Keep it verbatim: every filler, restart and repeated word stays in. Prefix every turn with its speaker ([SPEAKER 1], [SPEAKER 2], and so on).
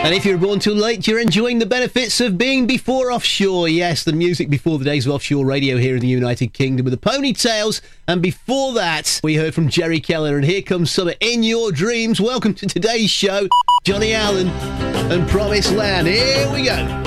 [SPEAKER 1] And if you're born too late, you're enjoying the benefits of being before offshore. Yes, the music before the days of offshore radio here in the United Kingdom with the Ponytails. And before that, we heard from Jerry Keller. And here comes Summer in Your Dreams. Welcome to today's show, Johnny Allen and Promised Land. Here we go.